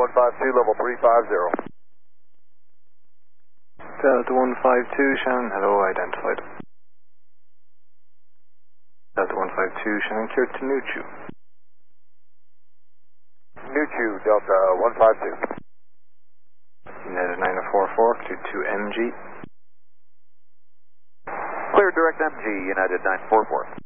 152, level 350. Delta 152, Shannon, hello, identified. Delta 152, Shannon, cleared to Nuchu. Nuchu, Delta 152. United 944, cleared to MG. Clear direct MG, United 944.